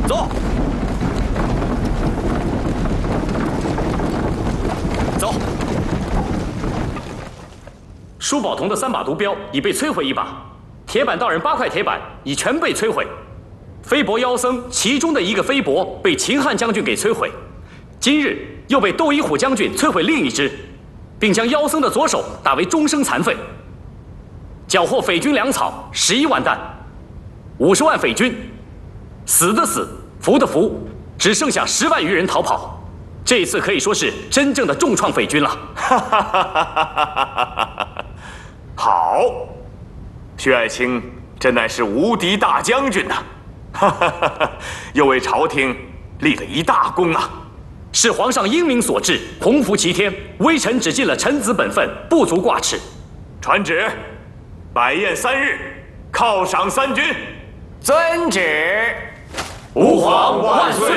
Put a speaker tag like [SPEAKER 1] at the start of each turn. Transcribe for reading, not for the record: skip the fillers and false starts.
[SPEAKER 1] 走。走。舒宝同的3把毒镖已被摧毁1把，铁板道人8块铁板已全被摧毁。飞帛妖僧其中的一个飞帛被秦汉将军给摧毁，今日又被窦一虎将军摧毁另一只，并将妖僧的左手打为终生残废。缴获匪军粮草11万担，50万匪军，死的死，服的服，只剩下10万余人逃跑。这一次可以说是真正的重创匪军了。
[SPEAKER 2] 好，薛爱卿真乃是无敌大将军呐！又为朝廷立了一大功啊！
[SPEAKER 1] 是皇上英明所致，洪福齐天，微臣只尽了臣子本分，不足挂齿。
[SPEAKER 2] 传旨，摆宴3日，犒赏3军。
[SPEAKER 3] 遵旨。
[SPEAKER 2] 吾皇万